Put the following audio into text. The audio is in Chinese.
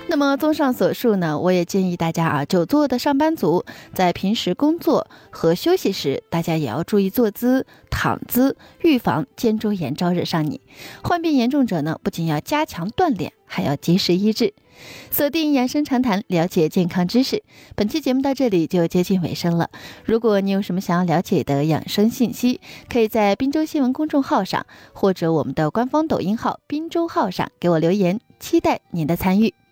那么综上所述呢，我也建议大家久坐的上班族在平时工作和休息时，大家也要注意坐姿、躺姿，预防肩周炎招惹上你。患病严重者呢，不仅要加强锻炼，还要及时医治。锁定养生长谈，了解健康知识。本期节目到这里就接近尾声了。如果你有什么想要了解的养生信息，可以在滨州新闻公众号上，或者我们的官方抖音号滨州号上给我留言，期待您的参与。